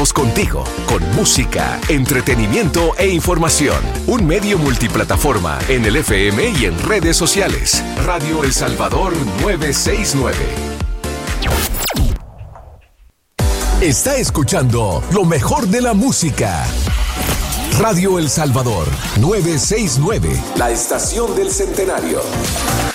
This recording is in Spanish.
Estamos contigo, con música, entretenimiento e información. Un medio multiplataforma en el FM y en redes sociales. Radio El Salvador 969. Está escuchando lo mejor de la música. Radio El Salvador 969, la estación del centenario.